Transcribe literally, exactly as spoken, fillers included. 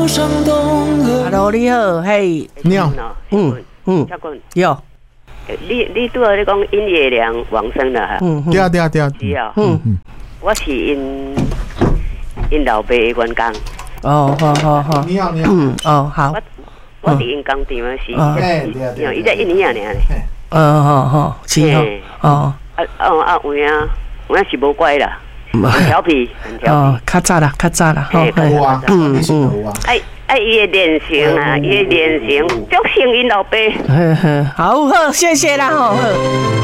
Hello， 你好，嘿， 你好， 嗯嗯，有， 你你拄好你讲因月亮往生了哈， 嗯， 对啊对啊对啊， 是啊， 嗯嗯，我是因因老爸的员工。 哦，好好好， 你好你好， 嗯，哦好， 我我伫因工厂啊是， 哎对啊对啊， 伊在印尼啊尔咧， 嗯好好，是哦，哦， 啊啊啊有影，有影是无乖啦，很调皮，很调哦， 皮， 较早啦，较早啦， 嘿嘿， 有啊，嗯嗯， 哎哎，伊的脸型啊，伊的脸型足像因老爸。 嘿嘿，好好，谢谢啦，好好。